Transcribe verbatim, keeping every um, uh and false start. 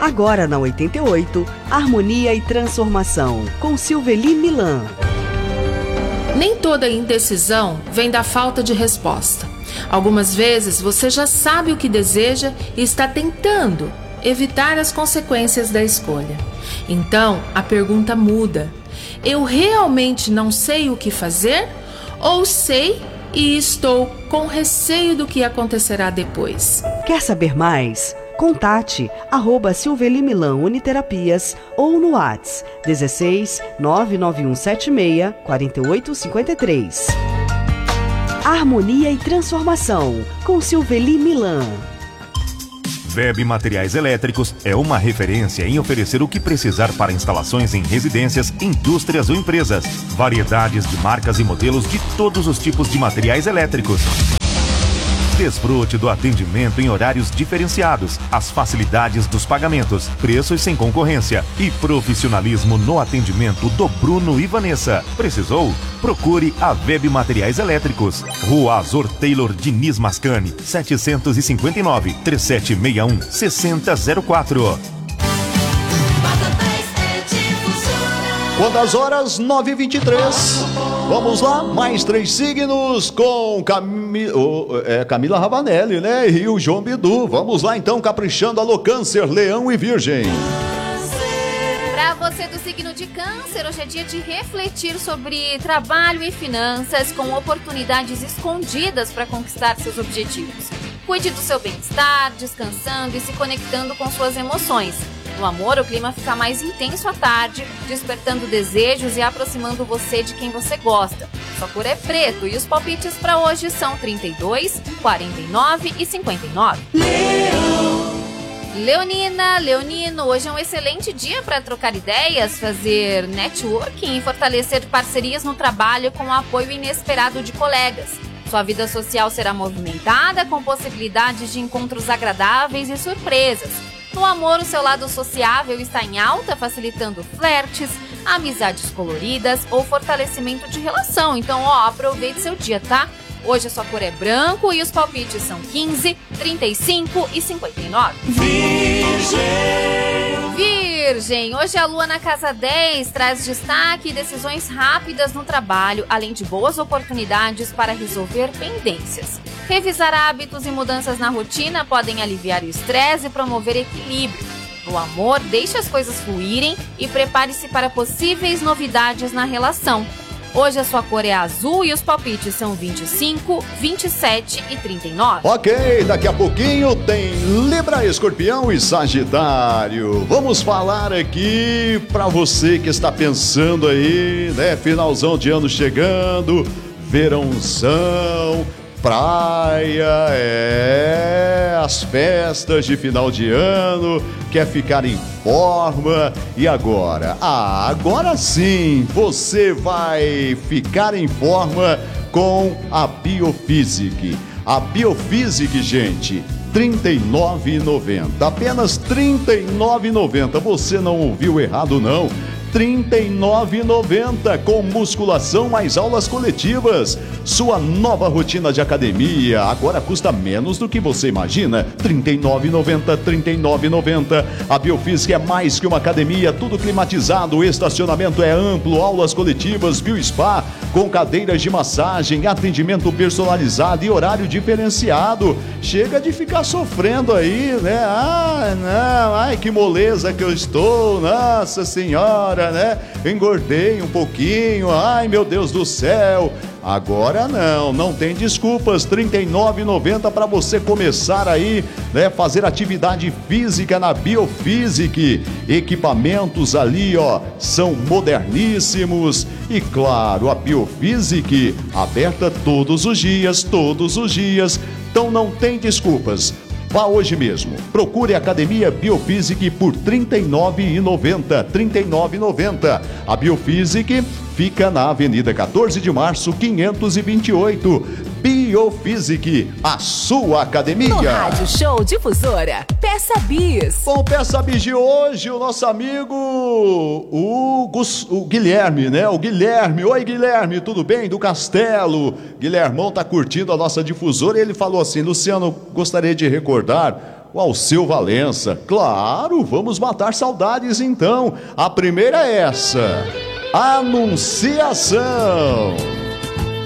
Agora na oitenta e oito, Harmonia e Transformação, com Silveli Milan. Nem toda indecisão vem da falta de resposta. Algumas vezes você já sabe o que deseja e está tentando evitar as consequências da escolha. Então, a pergunta muda. Eu realmente não sei o que fazer? Ou sei e estou com receio do que acontecerá depois? Quer saber mais? Contate arroba Silveli Milan Uniterapias ou no WhatsApp dezesseis nove nove um sete seis quatro oito cinco três. Harmonia e Transformação, com Silveli Milan. Web Materiais Elétricos é uma referência em oferecer o que precisar para instalações em residências, indústrias ou empresas. Variedades de marcas e modelos de todos os tipos de materiais elétricos. Desfrute do atendimento em horários diferenciados, as facilidades dos pagamentos, preços sem concorrência e profissionalismo no atendimento do Bruno e Vanessa. Precisou? Procure a Web Materiais Elétricos. Rua Azor Taylor Diniz Mascani, setecentos e cinquenta e nove, três sete seis um, seis zero zero quatro. Quantas horas? nove e vinte e três. Vamos lá, mais três signos com Cami... oh, é, Camila Ravanelli, né? E o João Bidu. Vamos lá então, caprichando. Alô, Câncer, Leão e Virgem. Para você do signo de Câncer, hoje é dia de refletir sobre trabalho e finanças com oportunidades escondidas para conquistar seus objetivos. Cuide do seu bem-estar, descansando e se conectando com suas emoções. No amor, o clima fica mais intenso à tarde, despertando desejos e aproximando você de quem você gosta. Sua cor é preto e os palpites para hoje são trinta e dois, quarenta e nove e cinquenta e nove. Leão. Leonina, Leonino, hoje é um excelente dia para trocar ideias, fazer networking e fortalecer parcerias no trabalho com o apoio inesperado de colegas. Sua vida social será movimentada, com possibilidades de encontros agradáveis e surpresas. No amor, o seu lado sociável está em alta, facilitando flertes, amizades coloridas ou fortalecimento de relação. Então, ó, aproveite seu dia, tá? Hoje a sua cor é branco e os palpites são quinze, trinta e cinco e cinquenta e nove. Virgem! Virgem! Hoje a lua na casa dez traz destaque e decisões rápidas no trabalho, além de boas oportunidades para resolver pendências. Revisar hábitos e mudanças na rotina podem aliviar o estresse e promover equilíbrio. No amor, deixe as coisas fluírem e prepare-se para possíveis novidades na relação. Hoje a sua cor é azul e os palpites são vinte e cinco, vinte e sete e trinta e nove. Ok, daqui a pouquinho tem Libra, Escorpião e Sagitário. Vamos falar aqui para você que está pensando aí, né? Finalzão de ano chegando, verãozão, praia, é, as festas de final de ano, quer ficar em forma. E agora? Ah, agora sim, você vai ficar em forma com a Biofísic. A Biofísic, gente, trinta e nove reais e noventa centavos, apenas trinta e nove reais e noventa centavos. Você não ouviu errado não. trinta e nove reais e noventa centavos, com musculação mais aulas coletivas. Sua nova rotina de academia agora custa menos do que você imagina. trinta e nove reais e noventa centavos, trinta e nove reais e noventa centavos. A Biofísica é mais que uma academia, tudo climatizado, o estacionamento é amplo, aulas coletivas, Biospa, com cadeiras de massagem, atendimento personalizado e horário diferenciado. Chega de ficar sofrendo aí, né? Ah, não, ai que moleza que eu estou, nossa senhora, né? Engordei um pouquinho, ai meu Deus do céu. Agora não, não tem desculpas. Trinta e nove reais e noventa centavos para você começar aí, né? Fazer atividade física na Biofísic. Equipamentos ali, ó, são moderníssimos. E claro, a Biofísic aberta todos os dias, todos os dias. Então não tem desculpas. Vá hoje mesmo. Procure a Academia Biofísic por trinta e nove reais e noventa centavos. trinta e nove reais e noventa centavos. A Biofísic fica na Avenida quatorze de março, quinhentos e vinte e oito. Biofísic, a sua academia. No Rádio Show Difusora, Peça Bis. Com o Peça Bis de hoje, o nosso amigo o, Gus, o Guilherme, né? O Guilherme. Oi, Guilherme, tudo bem? Do Castelo. Guilhermão tá curtindo a nossa difusora e ele falou assim: Luciano, gostaria de recordar com Alceu Valença. Claro, vamos matar saudades então. A primeira é essa: Anunciação.